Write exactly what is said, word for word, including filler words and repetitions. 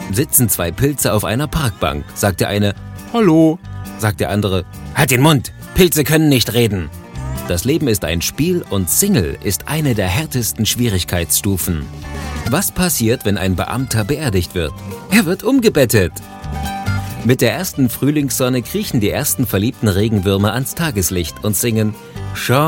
Sitzen zwei Pilze auf einer Parkbank, sagt der eine »Hallo«, sagt der andere »Halt den Mund, Pilze können nicht reden«. Das Leben ist ein Spiel und Single ist eine der härtesten Schwierigkeitsstufen. Was passiert, wenn ein Beamter beerdigt wird? Er wird umgebettet. Mit der ersten Frühlingssonne kriechen die ersten verliebten Regenwürmer ans Tageslicht und singen »Schau